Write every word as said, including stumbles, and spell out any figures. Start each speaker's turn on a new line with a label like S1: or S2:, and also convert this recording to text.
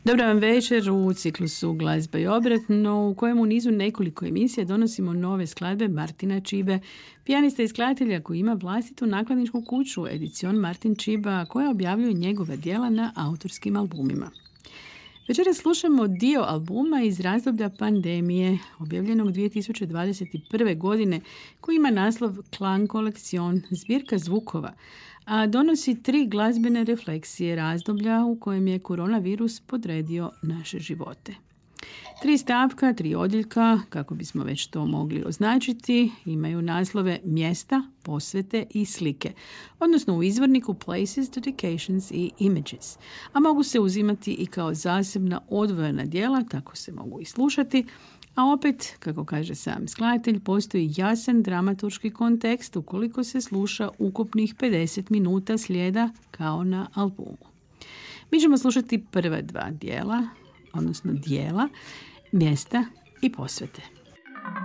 S1: Dobar vam večer u ciklusu Glazba i obratno, u kojem u nizu nekoliko emisija donosimo nove skladbe Martina Čibe, pijanista i skladatelja koji ima vlastitu nakladničku kuću Edicion Martin Čiba, koja objavljuje njegove djela na autorskim albumima. Večeras slušamo dio albuma iz razdoblja pandemije, objavljenog dvije tisuće dvadeset prve. godine, koji ima naslov Klang Kolekcion, zbirka zvukova, a donosi tri glazbene refleksije razdoblja u kojem je koronavirus podredio naše živote. Tri stavka, tri odjeljka, kako bismo već to mogli označiti, imaju naslove mjesta, posvete i slike, odnosno u izvorniku places, dedications i images, a mogu se uzimati i kao zasebna odvojena djela, tako se mogu i slušati, a opet, kako kaže sam skladatelj, postoji jasan dramaturški kontekst ukoliko se sluša ukupnih pedeset minuta slijeda kao na albumu. Mi ćemo slušati prva dva dijela, odnosno dijela, mjesta i posvete.